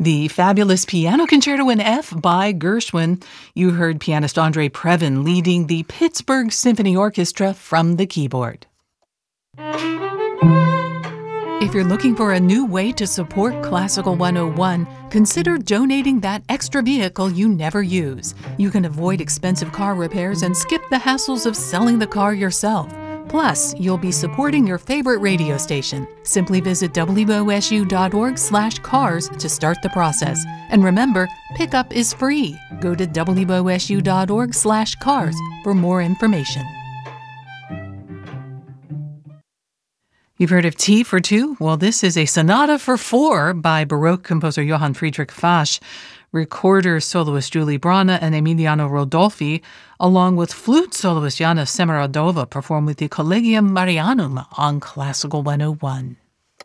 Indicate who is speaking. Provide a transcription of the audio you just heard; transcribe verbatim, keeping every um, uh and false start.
Speaker 1: The fabulous Piano Concerto in F by Gershwin. You heard pianist Andre Previn leading the Pittsburgh Symphony Orchestra from the keyboard. If you're looking for a new way to support Classical one oh one, consider donating that extra vehicle you never use. You can avoid expensive car repairs and skip the hassles of selling the car yourself. Plus, you'll be supporting your favorite radio station. Simply visit W O S U dot org slash cars to start the process. And remember, pickup is free. Go to W O S U dot org slash cars for more information. You've heard of T for Two? Well, this is a sonata for four by Baroque composer Johann Friedrich Fasch, recorder soloist Julie Brana and Emiliano Rodolfi, along with flute soloist Yana Semiradova, performed with the Collegium Marianum on Classical one oh one.